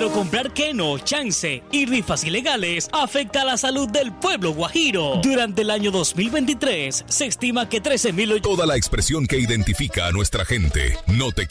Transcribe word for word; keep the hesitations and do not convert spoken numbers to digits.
Pero comprar Keno, Chance y rifas ilegales afecta a la salud del pueblo guajiro. Durante el año dos mil veintitrés se estima que trece mil... Toda la expresión que identifica a nuestra gente. No te